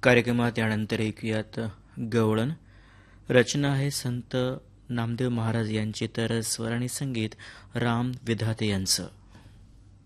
कार्यक्रमात यानंतर ऐकूयात गवळण. रचना आहे संत नामदेव महाराज यांची, तर स्वर आणि संगीत राम विधाते यांचं.